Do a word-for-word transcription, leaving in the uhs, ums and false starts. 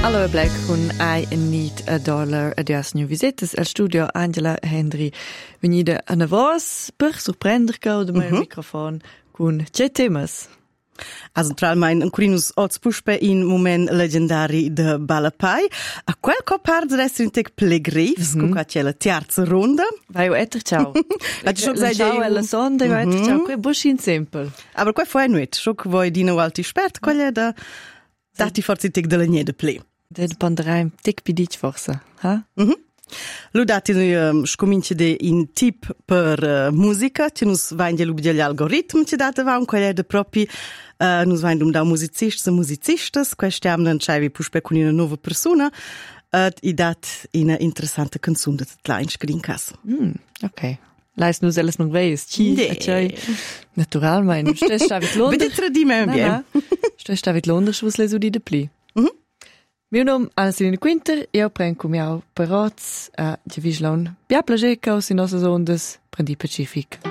Allora Black con I Need a Dollar a dias new visitas al studio Angela Henry venida a voz per surprender cau de mein mm-hmm. microfon con ce temas. Also tralmein ancora oz puspe in moment legendari de Balapai. A quel co part resta in tec plegrivs, mm-hmm. cu ca la terza ronda. Vai o etter ciao. La ciao alla sonda, vai etter ciao, que buschin simpel. Aber quel foi nuet, schoc voi dina walti spert, quelle da dati forzi tec de la niede ple. De panderai tic pidic forsa, ha? Mhm. Lu dati um, scominci de in tip per uh, musica, ci nus vain de lubdia gli algoritmi ci data va un quelle de propi uh, nus vain dum da musicists e musicistas, questi am dan chaivi puspe con una nuova persona ed i dat ina interessante canzun de tla in screencas. Mm, ok. Leist nus alles noch weis, chi, yeah. Achai, natural mein, stehst davit Londres. Bitte tradi me bien. Stehst davit Londres, was lesu di de pli. Mhm. Mio nom è Selina Quinter, io prendo come au peroz a Giavislon. Bia plage caus in nossas ondas, prendi Pacific.